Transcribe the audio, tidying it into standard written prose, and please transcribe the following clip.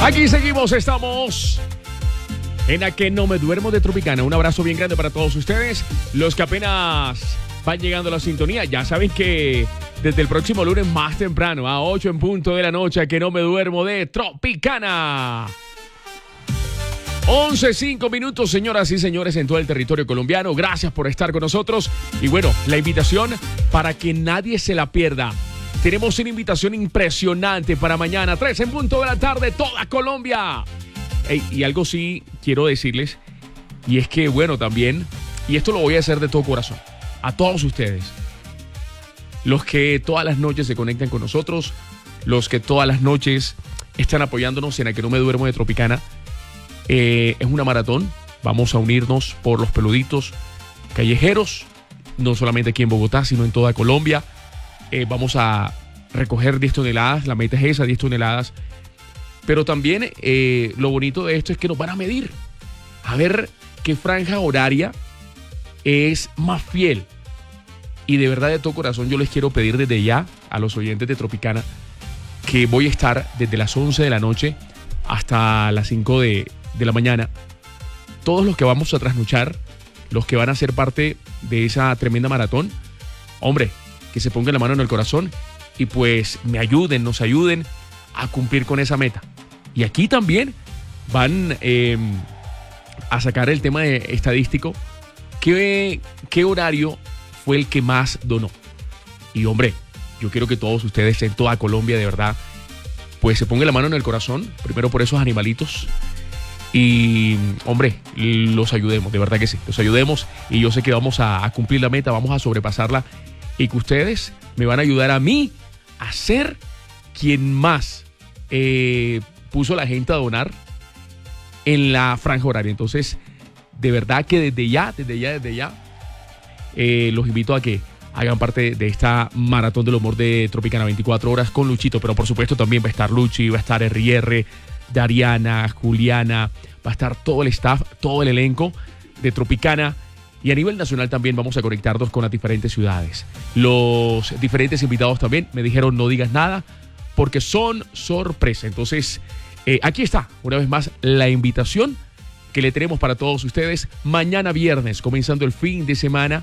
Aquí seguimos, estamos en A Que No Me Duermo de Tropicana. Un abrazo bien grande para todos ustedes. Los que apenas van llegando a la sintonía, ya saben que desde el próximo lunes más temprano, a 8 en punto de la noche, A Que No Me Duermo de Tropicana. 11:05 minutos, señoras y señores, en todo el territorio colombiano. Gracias por estar con nosotros. Y bueno, la invitación para que nadie se la pierda. Tenemos una invitación impresionante para mañana, 3 en punto de la tarde, toda Colombia. Y algo sí quiero decirles, y es que, bueno, también, y esto lo voy a hacer de todo corazón, a todos ustedes, los que todas las noches se conectan con nosotros, los que todas las noches están apoyándonos en A Que No Me Duermo de Tropicana. Es una maratón, vamos a unirnos por los peluditos callejeros, no solamente aquí en Bogotá, sino en toda Colombia. Vamos a recoger 10 toneladas, la meta es esa, 10 toneladas. Pero también lo bonito de esto es que nos van a medir, a ver qué franja horaria es más fiel. Y de verdad, de todo corazón, yo les quiero pedir desde ya a los oyentes de Tropicana que voy a estar desde las 11 de la noche hasta las 5 de la mañana. Todos los que vamos a trasnochar, los que van a ser parte de esa tremenda maratón, hombre, que se pongan la mano en el corazón y pues nos ayuden a cumplir con esa meta. Y aquí también van a sacar el tema estadístico. ¿Qué horario fue el que más donó? Y hombre, yo quiero que todos ustedes en toda Colombia, de verdad, pues se pongan la mano en el corazón, primero por esos animalitos. Y, hombre, los ayudemos, de verdad que sí, los ayudemos. Y yo sé que vamos a cumplir la meta, vamos a sobrepasarla. Y que ustedes me van a ayudar a mí a ser quien más puso a la gente a donar en la franja horaria. Entonces, de verdad que desde ya, los invito a que hagan parte de esta maratón del humor de Tropicana 24 horas con Luchito. Pero por supuesto también va a estar Luchi, va a estar RR, Dariana, Juliana, va a estar todo el staff, todo el elenco de Tropicana. Y a nivel nacional también vamos a conectarnos con las diferentes ciudades. Los diferentes invitados también me dijeron no digas nada porque son sorpresa. Entonces, aquí está, una vez más, la invitación que le tenemos para todos ustedes mañana viernes, comenzando el fin de semana.